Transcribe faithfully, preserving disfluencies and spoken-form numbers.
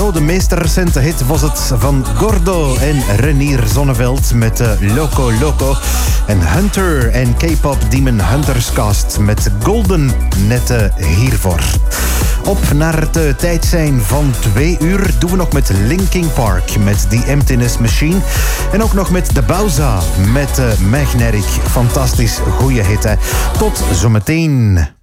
zo, de meest recente hit was het van Gordo en Renier Zonneveld met uh, Loco Loco. En Hunter en K-pop Demon Hunters Cast met Golden, net uh, hiervoor. Op naar het uh, tijd zijn van twee uur doen we nog met Linkin Park met The Emptiness Machine. En ook nog met The Bowza met uh, Magnetic. Fantastisch, goeie hit hè. Tot zometeen.